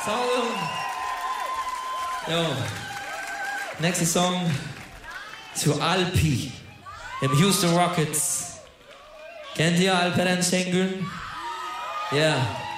Sound. Jo. Nächster Song zu Alpi, dem Houston Rockets. Kennt ihr Alperen Şengün? Ja.